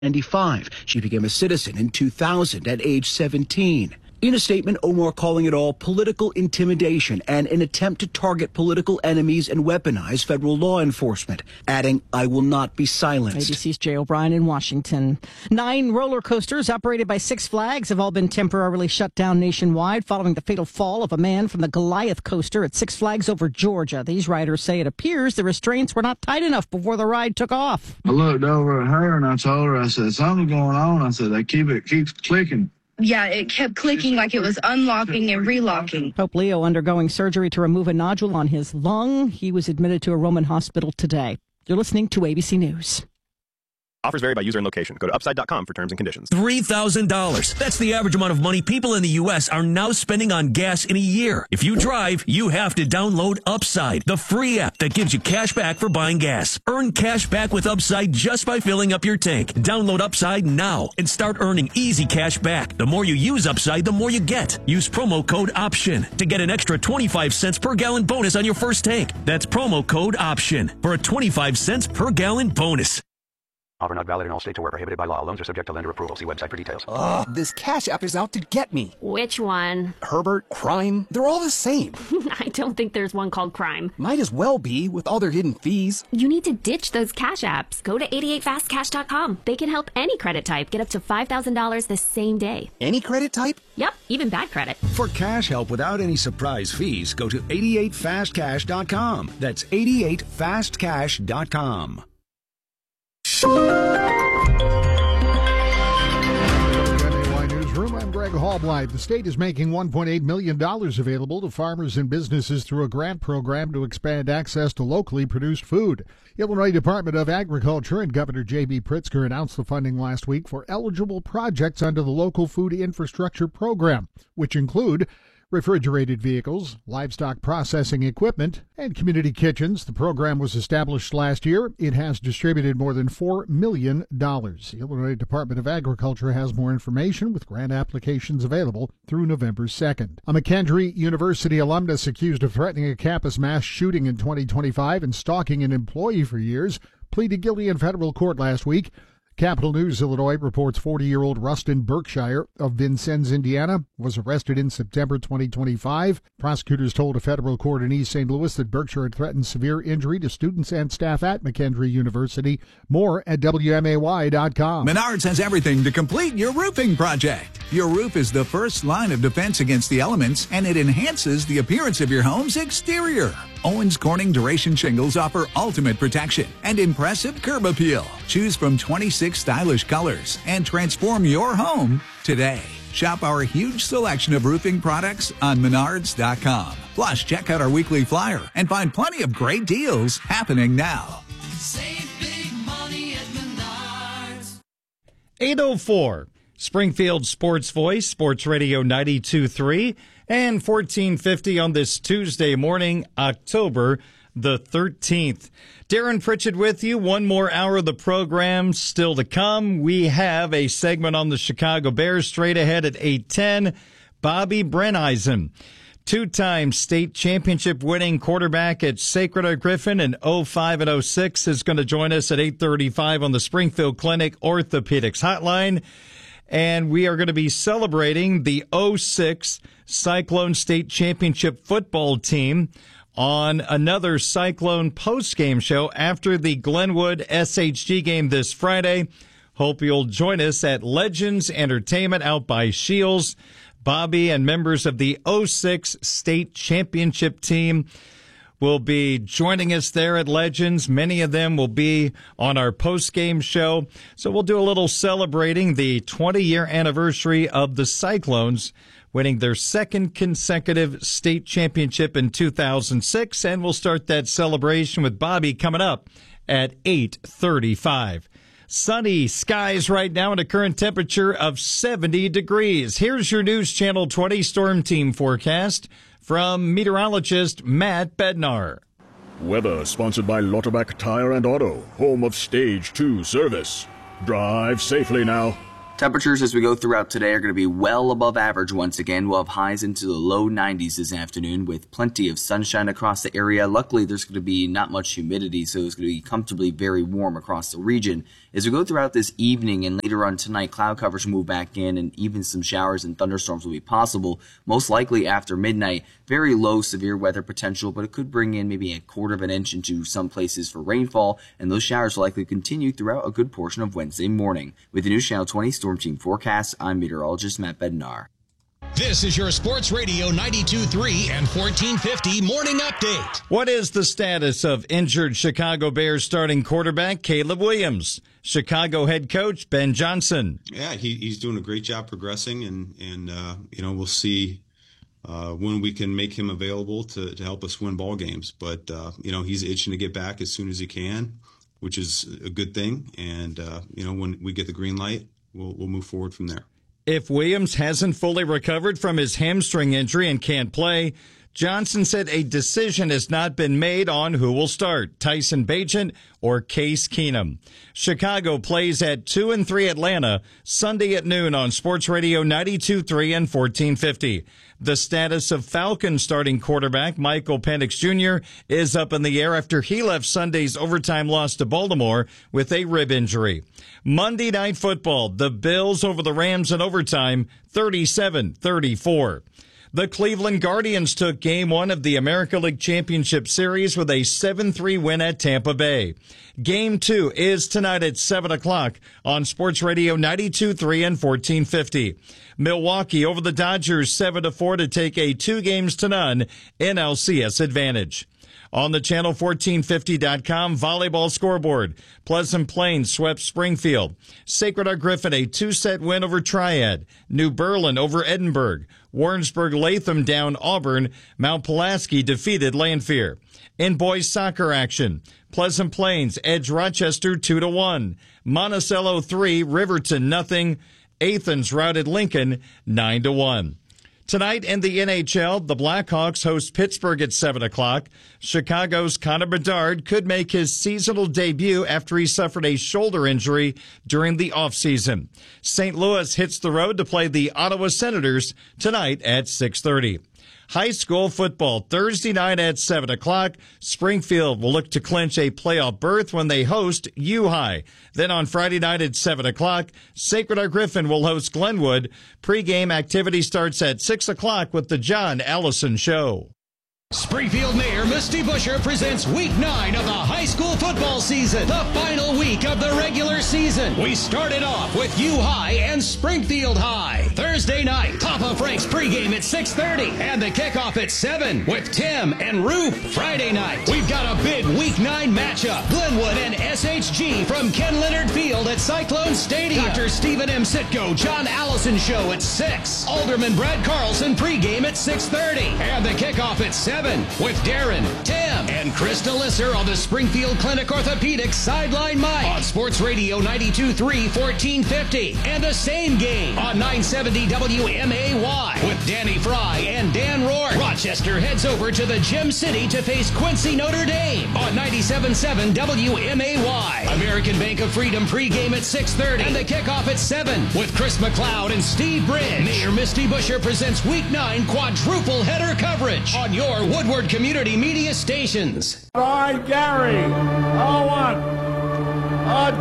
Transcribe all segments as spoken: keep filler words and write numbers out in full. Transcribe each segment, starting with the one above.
ninety-five. She became a citizen in two thousand at age seventeen. In a statement, Omar calling it all political intimidation and an attempt to target political enemies and weaponize federal law enforcement, adding, "I will not be silenced." A B C's Jay O'Brien in Washington. Nine roller coasters operated by Six Flags have all been temporarily shut down nationwide following the fatal fall of a man from the Goliath coaster at Six Flags over Georgia. These riders say it appears the restraints were not tight enough before the ride took off. I looked over at her and I told her, I said, "Something's going on." I said, "They keep it keeps clicking." Yeah, it kept clicking like it was unlocking and relocking. Pope Leo undergoing surgery to remove a nodule on his lung. He was admitted to a Roman hospital today. You're listening to A B C News. Offers vary by user and location. Go to upside dot com for terms and conditions. three thousand dollars. That's the average amount of money people in the U S are now spending on gas in a year. If you drive, you have to download Upside, the free app that gives you cash back for buying gas. Earn cash back with Upside just by filling up your tank. Download Upside now and start earning easy cash back. The more you use Upside, the more you get. Use promo code OPTION to get an extra twenty-five cents per gallon bonus on your first tank. That's promo code OPTION for a twenty-five cents per gallon bonus. Offer not valid in all states or where prohibited by law. Loans are subject to lender approval. See website for details. Ugh, this Cash App is out to get me. Which one? Herbert, Crime, they're all the same. I don't think there's one called Crime. Might as well be with all their hidden fees. You need to ditch those Cash Apps. Go to eighty-eight fast cash dot com. They can help any credit type get up to five thousand dollars the same day. Any credit type? Yep, even bad credit. For cash help without any surprise fees, go to eighty-eight fast cash dot com. That's eighty-eight fast cash dot com. Newsroom, I'm Greg Hallblight. The state is making one point eight million dollars available to farmers and businesses through a grant program to expand access to locally produced food. Illinois Department of Agriculture and Governor J B Pritzker announced the funding last week for eligible projects under the Local Food Infrastructure Program, which include refrigerated vehicles, livestock processing equipment, and community kitchens. The program was established last year. It has distributed more than four million dollars. The Illinois Department of Agriculture has more information with grant applications available through November second. A McKendree University alumnus accused of threatening a campus mass shooting in twenty twenty-five and stalking an employee for years pleaded guilty in federal court last week. Capital News Illinois reports forty-year-old Rustin Berkshire of Vincennes, Indiana, was arrested in September twenty twenty-five. Prosecutors told a federal court in East Saint Louis that Berkshire had threatened severe injury to students and staff at McKendree University. More at W M A Y dot com. Menards has everything to complete your roofing project. Your roof is the first line of defense against the elements, and it enhances the appearance of your home's exterior. Owens Corning Duration Shingles offer ultimate protection and impressive curb appeal. Choose from twenty-six stylish colors and transform your home today. Shop our huge selection of roofing products on menards dot com. Plus, check out our weekly flyer and find plenty of great deals happening now. Save big money at Menards. eight oh four, Springfield Sports Voice, Sports Radio ninety-two point three, and fourteen fifty on this Tuesday morning, October the thirteenth. Darren Pritchett with you. One more hour of the program still to come. We have a segment on the Chicago Bears straight ahead at eight ten. Bobby Brenneisen, two-time state championship winning quarterback at Sacred Heart Griffin in oh five and oh six, is going to join us at eight thirty-five on the Springfield Clinic Orthopedics Hotline. And we are going to be celebrating the oh six Cyclone State Championship football team on another Cyclone post-game show after the Glenwood S H G game this Friday. Hope you'll join us at Legends Entertainment out by Shields. Bobby and members of the oh six State Championship team will be joining us there at Legends. Many of them will be on our post-game show. So we'll do a little celebrating the twenty-year anniversary of the Cyclones winning their second consecutive state championship in two thousand six. And we'll start that celebration with Bobby coming up at eight thirty-five. Sunny skies right now and a current temperature of seventy degrees. Here's your News Channel twenty Storm Team forecast from meteorologist Matt Bednar. Weather sponsored by Lauterbach Tire and Auto, home of Stage two service. Drive safely now. Temperatures as we go throughout today are going to be well above average once again. We'll have highs into the low nineties this afternoon with plenty of sunshine across the area. Luckily, there's going to be not much humidity, so it's going to be comfortably very warm across the region. As we go throughout this evening and later on tonight, cloud coverage will move back in and even some showers and thunderstorms will be possible, most likely after midnight. Very low severe weather potential, but it could bring in maybe a quarter of an inch into some places for rainfall, and those showers will likely continue throughout a good portion of Wednesday morning. With the News Channel twenty Storm Team forecast, I'm meteorologist Matt Bednar. This is your Sports Radio ninety-two point three and fourteen fifty Morning Update. What is the status of injured Chicago Bears starting quarterback Caleb Williams? Chicago head coach Ben Johnson. Yeah, he, he's doing a great job progressing, and, and uh, you know, we'll see uh, when we can make him available to, to help us win ball games. But, uh, you know, he's itching to get back as soon as he can, which is a good thing. And, uh, you know, when we get the green light, we'll, we'll move forward from there. If Williams hasn't fully recovered from his hamstring injury and can't play, Johnson said a decision has not been made on who will start, Tyson Bagent or Case Keenum. Chicago plays at two and three Atlanta Sunday at noon on Sports Radio ninety-two point three and fourteen fifty. The status of Falcons starting quarterback Michael Penix Junior is up in the air after he left Sunday's overtime loss to Baltimore with a rib injury. Monday Night Football, the Bills over the Rams in overtime, thirty-seven thirty-four. The Cleveland Guardians took Game one of the American League Championship Series with a seven three win at Tampa Bay. Game two is tonight at seven o'clock on Sports Radio ninety-two point three and fourteen fifty. Milwaukee over the Dodgers seven to four to take a two games to none N L C S advantage. On the channel fourteen fifty dot com volleyball scoreboard, Pleasant Plains swept Springfield. Sacred Heart Griffin a two-set win over Triad. New Berlin over Edinburgh. Warrensburg Latham down Auburn. Mount Pulaski defeated Lanphier. In boys soccer action, Pleasant Plains edged Rochester two to one. Monticello three, Riverton nothing. Athens routed Lincoln nine to one. Tonight in the N H L, the Blackhawks host Pittsburgh at seven o'clock. Chicago's Connor Bedard could make his seasonal debut after he suffered a shoulder injury during the offseason. Saint Louis hits the road to play the Ottawa Senators tonight at six thirty. High school football Thursday night at seven o'clock. Springfield will look to clinch a playoff berth when they host U-High. Then on Friday night at seven o'clock, Sacred Heart Griffin will host Glenwood. Pre-game activity starts at six o'clock with the John Allison Show. Springfield Mayor Misty Buscher presents week nine of the high school football season, the final week of the regular season. We started off with U-High and Springfield High. Thursday night, Papa Frank's pregame at six thirty and the kickoff at seven with Tim and Roof. Friday night, we've got a big week nine matchup. Glenwood and S H G from Ken Leonard Field at Cyclone Stadium. Doctor Stephen M. Sitko, John Allison Show at six. Alderman Brad Carlson pregame at six thirty and the kickoff at seven. With Darren, Tim, and Krista Lisser on the Springfield Clinic Orthopedic Sideline Mic on Sports Radio ninety-two point three, fourteen fifty, and the same game on nine seventy W M A Y with Danny Fry and Dan Rourke. Rochester heads over to the Gem City to face Quincy Notre Dame on ninety-seven point seven W M A Y. American Bank of Freedom pregame at six thirty and the kickoff at seven with Chris McLeod and Steve Bridge. Mayor Misty Buscher presents Week nine quadruple header coverage on your Woodward Community Media stations. All right, Gary. On one. On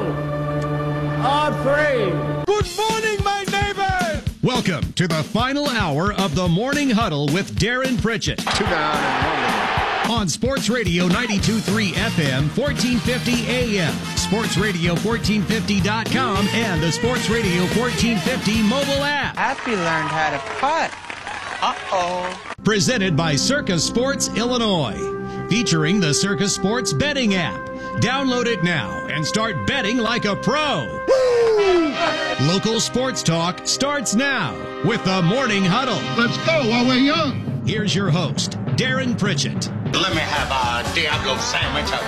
two. On three. Good morning, my neighbors. Welcome to the final hour of the Morning Huddle with Darren Pritchett. Two down and one on Sports Radio ninety-two point three F M, fourteen fifty A M, Sports Radio fourteen fifty dot com, and the Sports Radio fourteen fifty mobile app. Happy learned how to putt. Uh-oh. Presented by Circus Sports Illinois. Featuring the Circus Sports betting app. Download it now and start betting like a pro. Woo! Local sports talk starts now with the Morning Huddle. Let's go while we're young. Here's your host, Darren Pritchett. Let me have a Diablo sandwich.